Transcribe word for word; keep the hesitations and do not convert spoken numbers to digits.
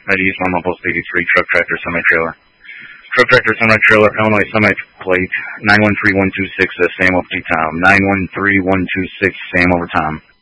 At East Loma Post eighty-three, truck tractor semi-trailer. Truck tractor semi-trailer, Illinois semi-plate, nine one three one two six, uh, Sam over T Tom. nine one three one two six, Sam over Tom.